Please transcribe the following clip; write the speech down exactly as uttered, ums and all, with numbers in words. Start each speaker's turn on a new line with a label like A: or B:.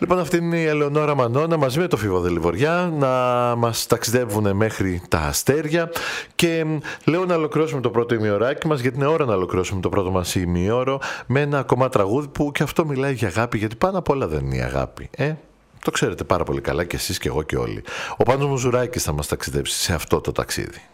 A: Λοιπόν, αυτή είναι η Ελεονόρα Μανώνα μαζί με το Φίβο Δελιβοριά να μας ταξιδεύουν μέχρι τα αστέρια. Και λέω να ολοκληρώσουμε το πρώτο ημιωράκι μας, γιατί είναι ώρα να ολοκληρώσουμε το πρώτο μας ημιώρο με ένα ακόμα τραγούδι που και αυτό μιλάει για αγάπη, γιατί πάνω απ' όλα δεν είναι η αγάπη. Ε? Το ξέρετε πάρα πολύ καλά και εσείς και εγώ και όλοι. Ο Πάνος Μουζουράκης θα μας ταξιδέψει σε αυτό το ταξίδι.